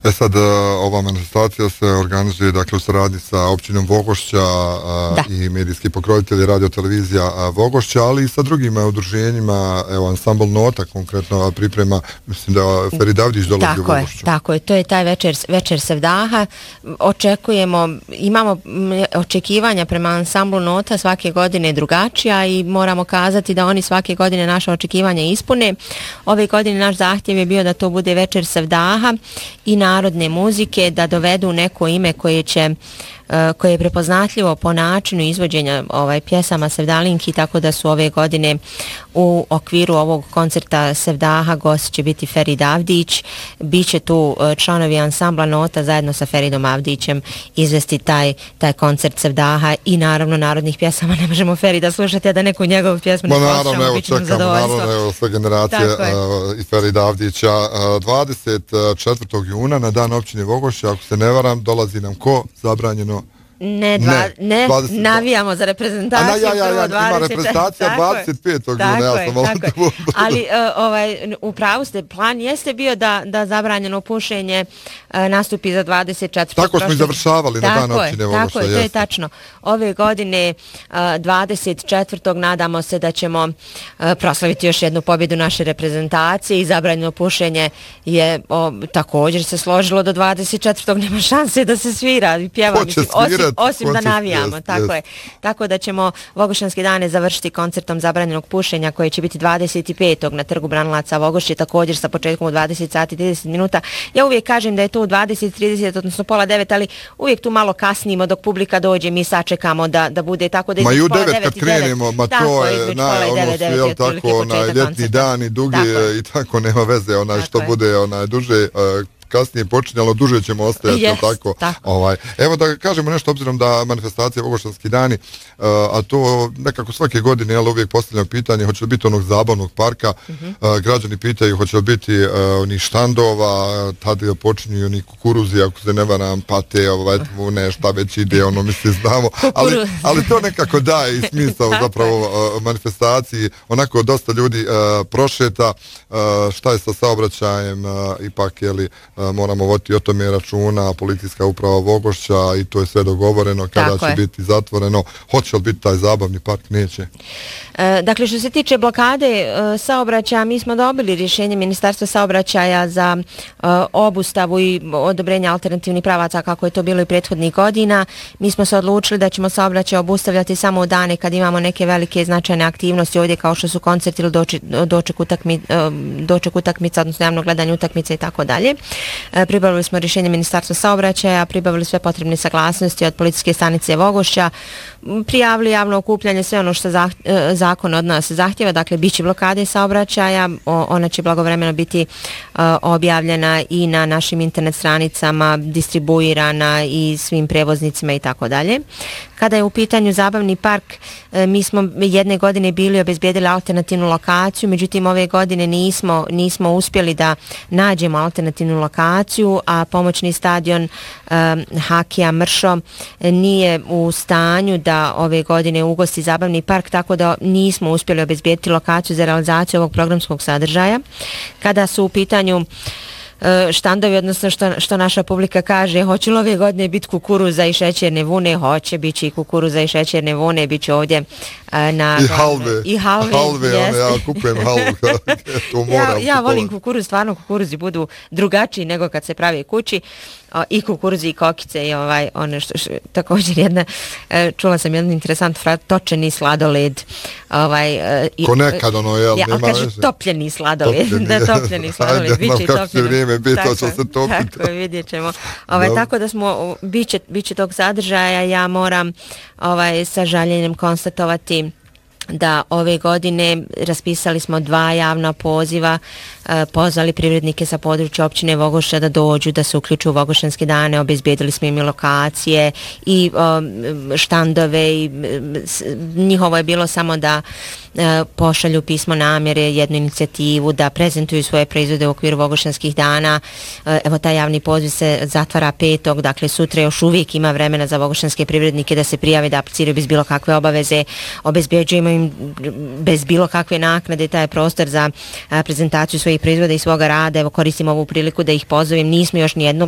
Sad, ova manifestacija se organizuje dakle, u saradnji sa općinom Vogošća i medijski pokrovitelji radio televizija Vogošća, ali i sa drugim udruženjima, evo, Ansambl Nota konkretno priprema, mislim da Ferid Avdić dolazi u Vogošću. Tako je, to je taj večer Sevdaha. Imamo očekivanja prema Ansamblu Nota svake godine drugačija i moramo kazati da oni svake godine naše očekivanja ispune. Ove godine naš zahtjev je bio da to bude večer Sevdaha i narodne muzike, da dovedu neko ime koje je prepoznatljivo po načinu izvođenja pjesama Sevdalinki, tako da su ove godine u okviru ovog koncerta Sevdaha gost će biti Ferid Avdić, bit će tu članovi Ansambla Nota zajedno sa Feridom Avdićem izvesti taj koncert Sevdaha i naravno narodnih pjesama. Ne možemo Ferida slušati, a da neku njegovu pjesmu ne poslušamo, bit će nam zadovoljstvo. Naravno, sve generacije i Ferida Avdića. 24. juna na dan općine Vogošća, ako se ne varam, dolazi nam ko? Zabranjeno? Ne, navijamo za reprezentaciju. Ima reprezentacija 25. juna, ja sam malo to... Ali u pravu ste, plan jeste bio da zabranjeno pušenje nastupi za 24. Tako smo i završavali na dan općine Vogošća. Tako je, to je tačno. Ove godine 24. nadamo se da ćemo proslaviti još jednu pobjedu naše reprezentacije i zabranjeno pušenje je također se složilo do 24. nema šanse da se svira i pjeva. Osim da navijamo, tako je. Tako da ćemo Vogošćanske dane završiti koncertom zabranjenog pušenja koji će biti 25. na Trgu Branilaca Vogošće, također sa početkom u 20 sati 30 minuta. Ja uvijek kažem da je to u 20:30, odnosno pola 9, ali uvijek tu malo kasnimo dok publika dođe, mi sačekamo da bude tako da je pola 9 i 9. Ma i u 9 kad krenemo, ma to je ljetni dan i dugi i tako nema veze, što bude duže... kasnije počinjalo, duže ćemo ostajati, tako. Evo da kažemo nešto, obzirom da manifestacija Vogošćanski dani, a to nekako svake godine, uvijek postavljamo pitanje, hoće li biti onog zabavnog parka, građani pitaju hoće li biti onih štandova, tada počinju oni kukuruzi, ako se ne varam, pate, šta već ide, mislim, znamo, ali to nekako daje i smisao zapravo manifestaciji, onako dosta ljudi prošeta, šta je sa saobraćajem, ipak, moramo voditi o tome računa, policijska uprava Vogošća i to je sve dogovoreno kada će biti zatvoreno. Hoće li biti taj zabavni park? Neće. Dakle, što se tiče blokade saobraćaja, mi smo dobili rješenje Ministarstva saobraćaja za obustavu i odobrenje alternativnih pravaca kako je to bilo i prethodnih godina. Mi smo se odlučili da ćemo saobraćaj obustavljati samo u dane kad imamo neke velike značajne aktivnosti ovdje kao što su koncerti ili doček utakmica, odnosno javno gledanje utakmice i tako dalje. Pribavili smo rješenje Ministarstva saobraćaja, pribavili sve potrebne saglasnosti od policijske stanice Vogošća, prijavili javno okupljanje, sve ono što zakon od nas zahtjeva, dakle bit će blokade saobraćaja, ona će blagovremeno biti objavljena i na našim internet stranicama, distribuirana i svim prevoznicima i tako dalje. Kada je u pitanju zabavni park, mi smo jedne godine bili obezbijedili alternativnu lokaciju, međutim ove godine nismo uspjeli da nađemo alternativnu lokaciju, a pomoćni stadion Hakija Mršo nije u stanju da ove godine ugosti zabavni park, tako da nismo uspjeli obezbijediti lokaciju za realizaciju ovog programskog sadržaja. Kada su u pitanju štandovi, odnosno što naša publika kaže, hoće li ove godine biti kukuruza i šećerne vune? Hoće, bit će i kukuruza i šećerne vune, bit će ovdje na... I halve, ja kupujem halvu. Ja volim kukuruz, stvarno kukuruzi budu drugačiji nego kad se pravi kući. I kukuruzi i kokice i ono što također čula sam jedan interesant fraz, točeni sladoled. Ko nekad jel? Ja, ali kaže topljeni sladoled. Topljeni sladoled. Biće i topljeno. Tako je, vidjet ćemo. Tako da smo, bit će tog sadržaja, ja moram sa žaljenjem konstatovati da ove godine raspisali smo 2 javna poziva, pozvali privrednike sa područja općine Vogošća da dođu, da se uključu u Vogošćanske dane, obezbijedili smo im i lokacije i štandove i njihovo je bilo samo da pošalju pismo namjere, jednu inicijativu, da prezentuju svoje proizvode u okviru Vogošćanskih dana. Evo, taj javni poziv se zatvara 5. Dakle, sutra još uvijek ima vremena za vogošćanske privrednike da se prijave, da apliciraju bez bilo kakve obaveze, obezbeđujemo im bez bilo kakve naknade taj prostor za prezentaciju svojih proizvoda i svoga rada. Evo, koristim ovu priliku da ih pozovem, nismo još nijednu